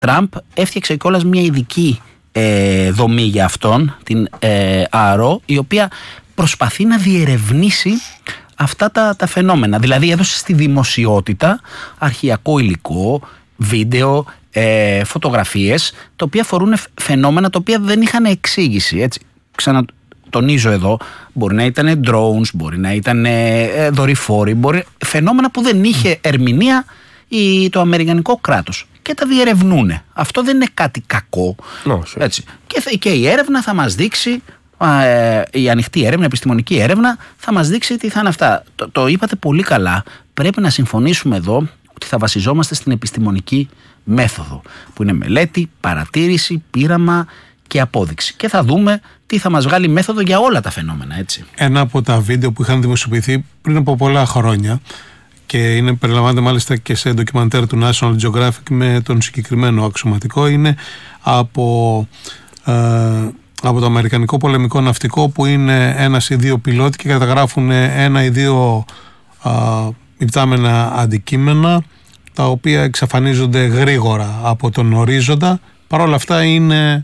Τραμπ έφτιαξε κιόλας μια ειδική δομή για αυτόν, την ΑΡΟ, η οποία προσπαθεί να διερευνήσει αυτά τα φαινόμενα. Δηλαδή έδωσε στη δημοσιότητα αρχειακό υλικό, βίντεο, φωτογραφίες, τα οποία αφορούν φαινόμενα τα οποία δεν είχαν εξήγηση. Έτσι. Ξανατονίζω εδώ, μπορεί να ήταν drones, μπορεί να ήταν δορυφόροι, φαινόμενα που δεν είχε ερμηνεία το αμερικανικό κράτος. Και τα διερευνούν. Αυτό δεν είναι κάτι κακό. Έτσι. Και η έρευνα θα μας δείξει, η ανοιχτή έρευνα, η επιστημονική έρευνα θα μας δείξει τι θα είναι αυτά. Το είπατε πολύ καλά. Πρέπει να συμφωνήσουμε εδώ ότι θα βασιζόμαστε στην επιστημονική μέθοδο, που είναι μελέτη, παρατήρηση, πείραμα και απόδειξη. Και θα δούμε τι θα μας βγάλει μέθοδο για όλα τα φαινόμενα. Έτσι. Ένα από τα βίντεο που είχαν δημοσιοποιηθεί πριν από πολλά χρόνια, και περιλαμβάνεται μάλιστα και σε ντοκιμαντέρ του National Geographic με τον συγκεκριμένο αξιωματικό, είναι από το αμερικανικό πολεμικό ναυτικό, που είναι ένας ή δύο πιλότοι και καταγράφουν ένα ή δύο υπτάμενα αντικείμενα, τα οποία εξαφανίζονται γρήγορα από τον ορίζοντα. Παρ' όλα αυτά είναι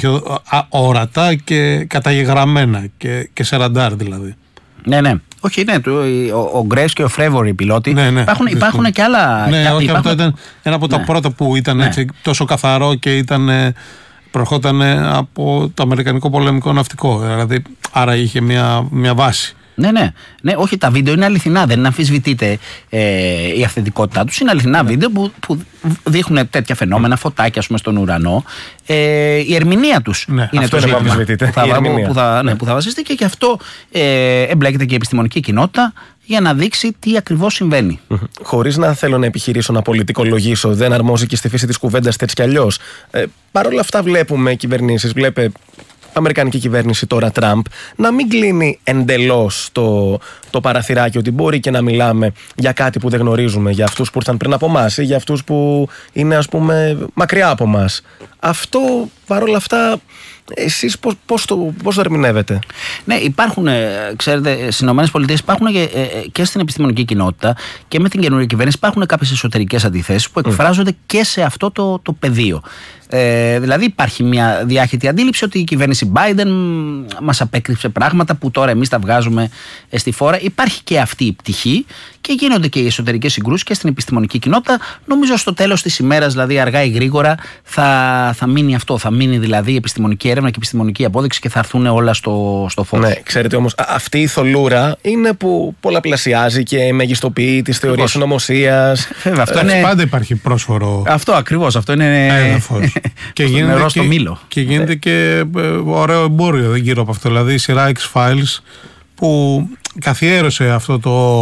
ορατά και καταγεγραμμένα και σε ραντάρ δηλαδή. Ναι. Όχι, ναι, ο Γκρέις και ο Φρέβορ οι πιλότοι. Ναι, υπάρχουν και άλλα. Ναι, όχι, αυτό ήταν ένα από τα πρώτα που ήταν έτσι, τόσο καθαρό και προερχόταν από το αμερικανικό πολεμικό ναυτικό. Δηλαδή, άρα είχε μια βάση. Ναι, όχι, τα βίντεο είναι αληθινά. Δεν αμφισβητείται η αυθεντικότητά τους. Είναι αληθινά βίντεο που δείχνουν τέτοια φαινόμενα, φωτάκια, ας πούμε, στον ουρανό. Η ερμηνεία τους είναι το ζήτημα που θα βασιστεί, και γι' αυτό εμπλέκεται και η επιστημονική κοινότητα για να δείξει τι ακριβώς συμβαίνει. Χωρίς να θέλω να επιχειρήσω να πολιτικολογήσω, δεν αρμόζει και στη φύση της κουβέντας έτσι κι αλλιώς. Παρ' όλα αυτά, βλέπουμε κυβερνήσεις, αμερικανική κυβέρνηση τώρα Τραμπ, να μην κλείνει εντελώς το παραθυράκι ότι μπορεί και να μιλάμε για κάτι που δεν γνωρίζουμε, για αυτούς που ήρθαν πριν από εμάς ή για αυτούς που είναι, ας πούμε, μακριά από εμάς. Αυτό, παρόλα αυτά, εσείς πώς το ερμηνεύετε? Ναι, υπάρχουν, ξέρετε, στις ΗΠΑ υπάρχουν και στην επιστημονική κοινότητα και με την καινούργια κυβέρνηση υπάρχουν κάποιες εσωτερικές αντιθέσεις που εκφράζονται και σε αυτό το πεδίο. Δηλαδή υπάρχει μια διάχυτη αντίληψη ότι η κυβέρνηση Biden μας απέκρυψε πράγματα που τώρα εμείς τα βγάζουμε στη φόρα. Υπάρχει και αυτή η πτυχή και γίνονται και οι εσωτερικές συγκρούσεις και στην επιστημονική κοινότητα. Νομίζω στο τέλος της ημέρας, δηλαδή αργά ή γρήγορα, θα μείνει αυτό. Θα μείνει δηλαδή η επιστημονική έρευνα και η επιστημονική απόδειξη και θα έρθουν όλα στο φως. Ναι, ξέρετε όμως, αυτή η θολούρα είναι που πολλαπλασιάζει και μεγιστοποιεί τις θεωρίες συνωμοσίας. Πάντα υπάρχει πρόσφορο. Αυτό ακριβώς. Αυτό είναι έδαφος. Και γίνεται και ωραίο εμπόριο γύρω από αυτό. Δηλαδή η σειρά X-Files που καθιέρωσε αυτό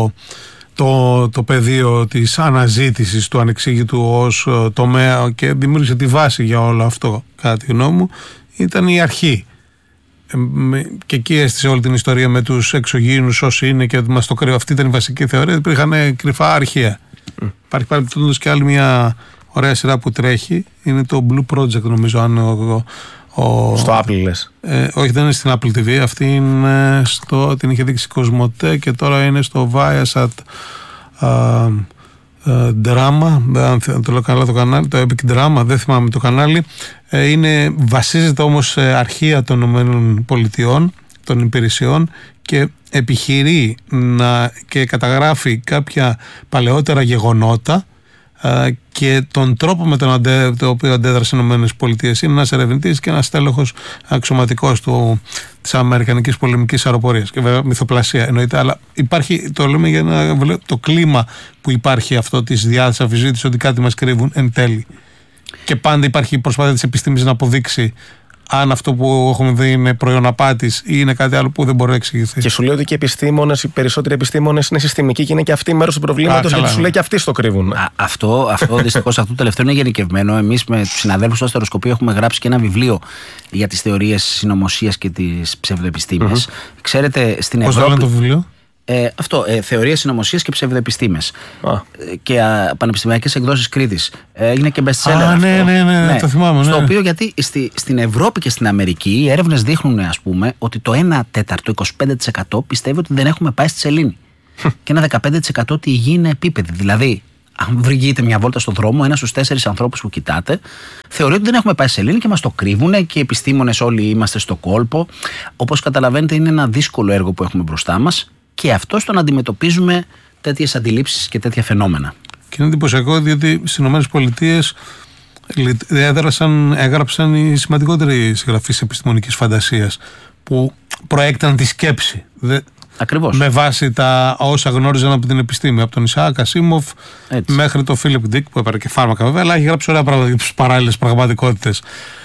το πεδίο της αναζήτησης του ανεξήγητου ως τομέα και δημιούργησε τη βάση για όλο αυτό, κατά τη γνώμη μου, ήταν η αρχή. Και εκεί έστησε όλη την ιστορία με τους εξωγήινους όσοι είναι και μας το κρύβει. Αυτή ήταν η βασική θεωρία. Υπήρχαν κρυφά αρχεία. Υπάρχει παρεμπιπτόντως και άλλη μια ωραία σειρά που τρέχει, είναι το Blue Project, νομίζω, αν στο Apple λες? Όχι, δεν είναι στην Apple TV, αυτή είναι την είχε δείξει Κοσμοτέ και τώρα είναι στο Viasat Drama, αν το λέω καλά το κανάλι, το Epic Drama, δεν θυμάμαι το κανάλι. Βασίζεται όμως σε αρχεία των ΗΠΑ, των υπηρεσιών, και επιχειρεί και καταγράφει κάποια παλαιότερα γεγονότα και τον τρόπο με τον οποίο αντέδρασε οι ΗΠΑ. Είναι ένας ερευνητής και ένας τέλεχος αξιωματικός της Αμερικανικής πολεμικής αεροπορίας. Και βέβαια μυθοπλασία εννοείται, αλλά υπάρχει, το λέμε για το κλίμα που υπάρχει αυτό της διάθεσης αμφισβήτησης ότι κάτι μας κρύβουν εν τέλει. Και πάντα υπάρχει η προσπάθεια της επιστήμης να αποδείξει αν αυτό που έχουμε δει είναι προϊόν απάτης ή είναι κάτι άλλο που δεν μπορεί να εξηγηθεί. Και σου λέει ότι και οι περισσότεροι επιστήμονες είναι συστημικοί και είναι και αυτοί μέρος του προβλήματος, γιατί σου λέει και αυτοί στο κρύβουν. Αυτό δυστυχώς, αυτό το τελευταίο είναι γενικευμένο. Εμείς με τους συναδέλφους στο Αστεροσκοπείο έχουμε γράψει και ένα βιβλίο για τις θεωρίες συνωμοσίας και τις ψευδοεπιστήμες. Ξέρετε, στην Ευρώπη. Πώς το λένε το βιβλίο? Θεωρίες συνωμοσίας και ψευδοεπιστήμες. Και πανεπιστημιακές εκδόσεις Κρήτης. Έγινε και best seller. Ναι, το θυμάμαι. Στο οποίο, γιατί στην Ευρώπη και στην Αμερική οι έρευνες δείχνουν, ας πούμε, ότι το 1/4, 25% πιστεύει ότι δεν έχουμε πάει στη σελήνη. Και ένα 15% ότι η γη είναι επίπεδη. Δηλαδή, αν βγείτε μια βόλτα στον δρόμο, ένας στους 4 ανθρώπους που κοιτάτε θεωρεί ότι δεν έχουμε πάει σε σελήνη και μας το κρύβουνε και οι επιστήμονες όλοι είμαστε στο κόλπο. Όπως καταλαβαίνετε, είναι ένα δύσκολο έργο που έχουμε μπροστά μας και αυτό στο να αντιμετωπίζουμε τέτοιες αντιλήψεις και τέτοια φαινόμενα. Και είναι εντυπωσιακό διότι στις ΗΠΑ έγραψαν οι σημαντικότεροι συγγραφείς επιστημονικής φαντασίας που προέκταναν τη σκέψη. Ακριβώς. Με βάση τα όσα γνώριζαν από την επιστήμη. Από τον Ισαάκ Ασίμοφ μέχρι τον Φίλιπ Ντίκ, που έπαιρνε και φάρμακα βέβαια, αλλά έχει γράψει ωραία πράγματα για τις παράλληλες πραγματικότητες.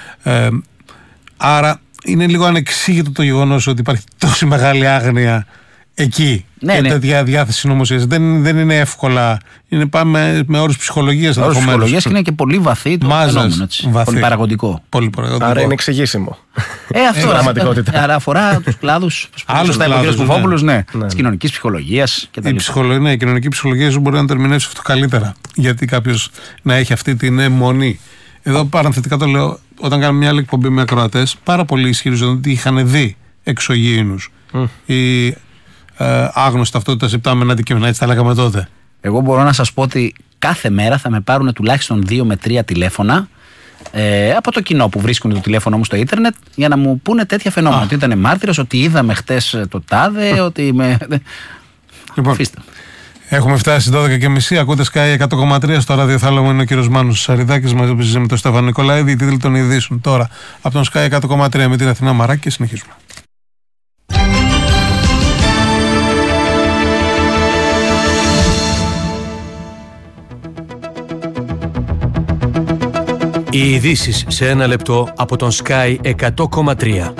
Άρα είναι λίγο ανεξήγητο το γεγονός ότι υπάρχει τόση μεγάλη άγνοια εκεί. Και τέτοια διάθεση συνωμοσίας. Δεν είναι εύκολα. Πάμε με όρους ψυχολογίας. Όρους ψυχολογίας και είναι και πολύ βαθύ το φαινόμενο. Πολύ παραγωγικό. Άρα είναι εξηγήσιμο. Αυτό πραγματικότητα. Άρα αφορά τους κλάδους. Άλλους τα είπε ο κ. Κουφόπουλος, της κοινωνικής ψυχολογίας κτλ. Η κοινωνική ψυχολογία μπορεί να το ερμηνεύσει αυτό καλύτερα. Γιατί κάποιος να έχει αυτή την αιμονή. Εδώ παρανθετικά το λέω, όταν κάνουμε μια άλλη εκπομπή με ακροατές, πάρα πολλοί ισχυρίζονται ότι είχαν δει εξωγήινους. Άγνωστη ταυτότητα υπτάμενα αντικείμενα, έτσι τα λέγαμε τότε. Εγώ μπορώ να σας πω ότι κάθε μέρα θα με πάρουν τουλάχιστον 2 με 3 τηλέφωνα από το κοινό που βρίσκουν το τηλέφωνο μου στο ίντερνετ για να μου πούνε τέτοια φαινόμενα. Ότι ήταν μάρτυρας, ότι είδαμε χτες το τάδε, ότι Λοιπόν, έχουμε φτάσει στις 12:30. Ακούτε Sky 100,3 στο ραδιοθάλαμο. Είναι ο κύριος Μάνος Σαριδάκης μαζί με τον Στέφανο Νικολαίδη. Οι τίτλοι των ειδήσεων τώρα από τον Sky 100,3 με την Αθηνά Μαράκη και συνεχίζουμε. Οι ειδήσεις σε 1 λεπτό από τον Sky 100,3.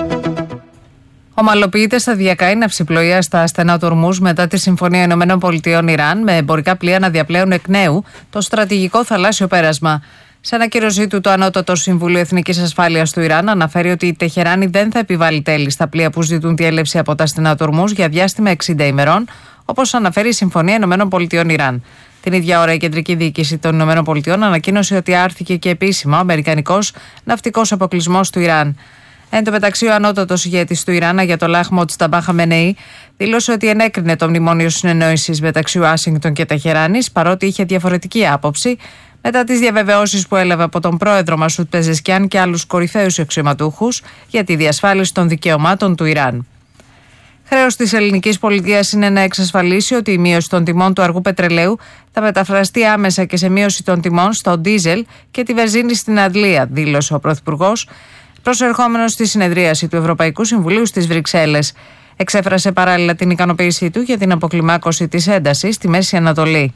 Ομαλοποιείται σταδιακά η ναυσιπλοεία στα στενά του Ορμούζ μετά τη Συμφωνία ΗΠΑ-Ιράν, με εμπορικά πλοία να διαπλέουν εκ νέου το στρατηγικό θαλάσσιο πέρασμα. Σε ανακοίνωσή του, το Ανώτατο Συμβούλιο Εθνικής Ασφάλειας του Ιράν αναφέρει ότι η Τεχεράνη δεν θα επιβάλλει τέλη στα πλοία που ζητούν διέλευση από τα στενά του Ορμούζ για διάστημα 60 ημερών, όπως αναφέρει η Συμφωνία ΗΠΑ-Ιράν. Την ίδια ώρα, η Κεντρική Διοίκηση των ΗΠΑ ανακοίνωσε ότι άρθηκε και επίσημα ο αμερικανικός ναυτικός αποκλεισμός του Ιράν. Εν τω μεταξύ, ο ανώτατος ηγέτης του Ιράν, Αγιατολάχ Μοτζταμπά Χαμενεή, δήλωσε ότι ενέκρινε το μνημόνιο συνεννόησης μεταξύ Ουάσιγκτον και Τεχεράνης, παρότι είχε διαφορετική άποψη μετά τις διαβεβαιώσεις που έλαβε από τον πρόεδρο Μασούτ Πεζεσκιάν και άλλους κορυφαίους αξιωματούχους για τη διασφάλιση των δικαιωμάτων του Ιράν. Χρέος της ελληνικής πολιτείας είναι να εξασφαλίσει ότι η μείωση των τιμών του αργού πετρελαίου θα μεταφραστεί άμεσα και σε μείωση των τιμών στο ντίζελ και τη βενζίνη στην Αντλία, δήλωσε ο Πρωθυπουργός, προσερχόμενος στη συνεδρίαση του Ευρωπαϊκού Συμβουλίου στις Βρυξέλλες. Εξέφρασε παράλληλα την ικανοποίησή του για την αποκλιμάκωση της έντασης στη Μέση Ανατολή.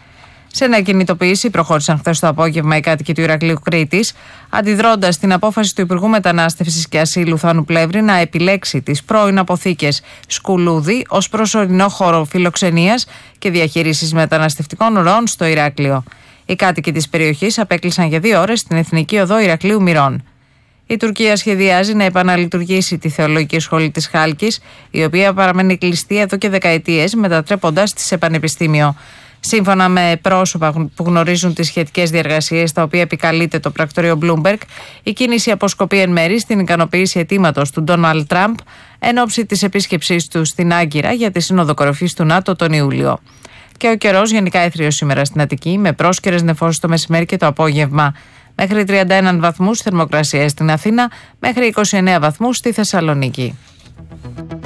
Σε νέα κινητοποίηση προχώρησαν χθες το απόγευμα οι κάτοικοι του Ηρακλείου Κρήτης, αντιδρώντας την απόφαση του Υπουργού Μετανάστευσης και Ασύλου Θάνου Πλεύρη να επιλέξει τις πρώην αποθήκες Σκουλούδη ως προσωρινό χώρο φιλοξενίας και διαχείρισης μεταναστευτικών ροών στο Ηράκλειο. Οι κάτοικοι της περιοχής απέκλεισαν για 2 ώρες την Εθνική Οδό Ηρακλείου Μυρών. Η Τουρκία σχεδιάζει να επαναλειτουργήσει τη Θεολογική Σχολή της Χάλκης, η οποία παραμένει κλειστή εδώ και δεκαετίες, μετατρέποντας τη σε πανεπιστήμιο. Σύμφωνα με πρόσωπα που γνωρίζουν τις σχετικές διεργασίες, στα οποία επικαλείται το πρακτορείο Bloomberg, η κίνηση αποσκοπεί εν μέρη στην ικανοποίηση αιτήματος του Ντόναλντ Τραμπ εν ώψη της επίσκεψής του στην Άγκυρα για τη Σύνοδο Κορυφής του ΝΑΤΟ τον Ιούλιο. Και ο καιρός γενικά έθριος σήμερα στην Αττική, με πρόσκαιρες νεφώσεις το μεσημέρι και το απόγευμα. Μέχρι 31 βαθμούς θερμοκρασία στην Αθήνα, μέχρι 29 βαθμούς στη Θεσσαλονίκη.